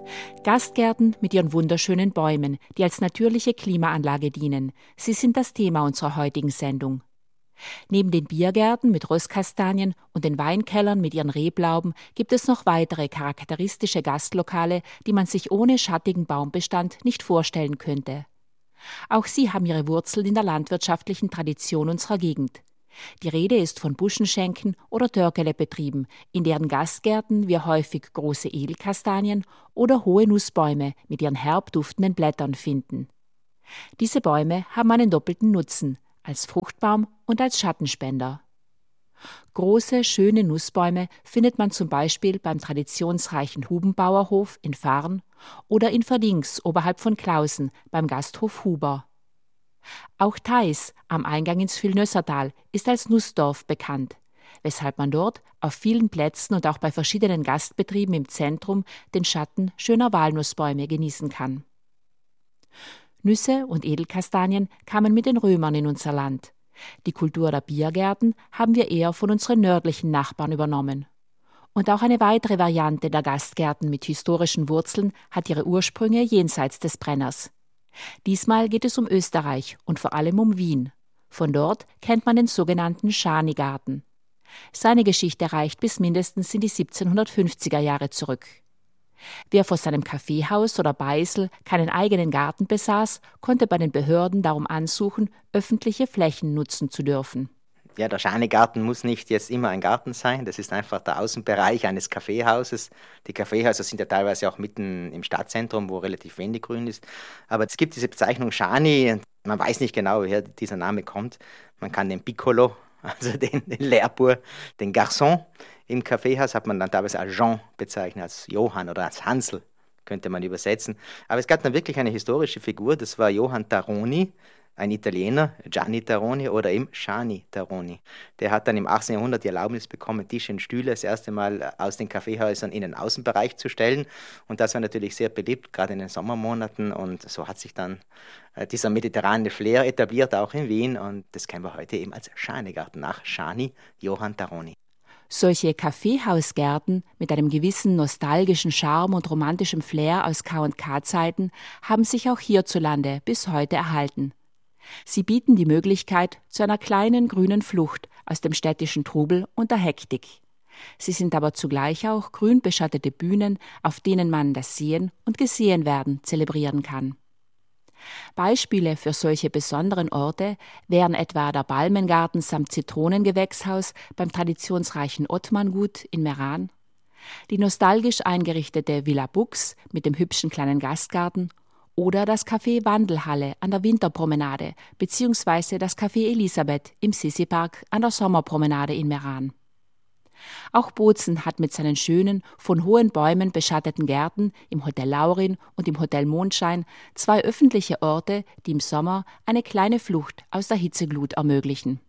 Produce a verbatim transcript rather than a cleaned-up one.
Gastgärten mit ihren wunderschönen Bäumen, die als natürliche Klimaanlage dienen. Sie sind das Thema unserer heutigen Sendung. Neben den Biergärten mit Röstkastanien und den Weinkellern mit ihren Reblauben gibt es noch weitere charakteristische Gastlokale, die man sich ohne schattigen Baumbestand nicht vorstellen könnte. Auch sie haben ihre Wurzeln in der landwirtschaftlichen Tradition unserer Gegend. Die Rede ist von Buschenschenken oder Törkele-Betrieben, in deren Gastgärten wir häufig große Edelkastanien oder hohe Nussbäume mit ihren herb duftenden Blättern finden. Diese Bäume haben einen doppelten Nutzen, als Fruchtbaum und als Schattenspender. Große, schöne Nussbäume findet man zum Beispiel beim traditionsreichen Hubenbauerhof in Farn oder in Verdings oberhalb von Klausen beim Gasthof Huber. Auch Theis am Eingang ins Villnössertal ist als Nussdorf bekannt, weshalb man dort auf vielen Plätzen und auch bei verschiedenen Gastbetrieben im Zentrum den Schatten schöner Walnussbäume genießen kann. Nüsse und Edelkastanien kamen mit den Römern in unser Land. Die Kultur der Biergärten haben wir eher von unseren nördlichen Nachbarn übernommen. Und auch eine weitere Variante der Gastgärten mit historischen Wurzeln hat ihre Ursprünge jenseits des Brenners. Diesmal geht es um Österreich und vor allem um Wien. Von dort kennt man den sogenannten Schani-Garten. Seine Geschichte reicht bis mindestens in die siebzehnhundertfünfziger Jahre zurück. Wer vor seinem Kaffeehaus oder Beisel keinen eigenen Garten besaß, konnte bei den Behörden darum ansuchen, öffentliche Flächen nutzen zu dürfen. Ja, der Schani-Garten muss nicht jetzt immer ein Garten sein. Das ist einfach der Außenbereich eines Kaffeehauses. Die Kaffeehäuser sind ja teilweise auch mitten im Stadtzentrum, wo relativ wenig Grün ist. Aber es gibt diese Bezeichnung Schani. Man weiß nicht genau, woher dieser Name kommt. Man kann den Piccolo, also den, den Lehrbuhr, den Garçon im Kaffeehaus hat man dann teilweise als Jean bezeichnet, als Johann oder als Hansel, könnte man übersetzen. Aber es gab dann wirklich eine historische Figur, das war Johann Taroni, ein Italiener, Gianni Taroni oder eben Schani Taroni. Der hat dann im achtzehnten Jahrhundert die Erlaubnis bekommen, Tische und Stühle das erste Mal aus den Kaffeehäusern in den Außenbereich zu stellen. Und das war natürlich sehr beliebt, gerade in den Sommermonaten. Und so hat sich dann äh, dieser mediterrane Flair etabliert, auch in Wien. Und das kennen wir heute eben als Schani-Garten nach Schani Johann Taroni. Solche Kaffeehausgärten mit einem gewissen nostalgischen Charme und romantischem Flair aus K und K-Zeiten haben sich auch hierzulande bis heute erhalten. Sie bieten die Möglichkeit zu einer kleinen grünen Flucht aus dem städtischen Trubel und der Hektik. Sie sind aber zugleich auch grün beschattete Bühnen, auf denen man das Sehen und Gesehenwerden zelebrieren kann. Beispiele für solche besonderen Orte wären etwa der Balmengarten samt Zitronengewächshaus beim traditionsreichen Ottmanngut in Meran, die nostalgisch eingerichtete Villa Bux mit dem hübschen kleinen Gastgarten oder das Café Wandelhalle an der Winterpromenade bzw. das Café Elisabeth im Sissi-Park an der Sommerpromenade in Meran. Auch Bozen hat mit seinen schönen, von hohen Bäumen beschatteten Gärten im Hotel Laurin und im Hotel Mondschein zwei öffentliche Orte, die im Sommer eine kleine Flucht aus der Hitzeglut ermöglichen.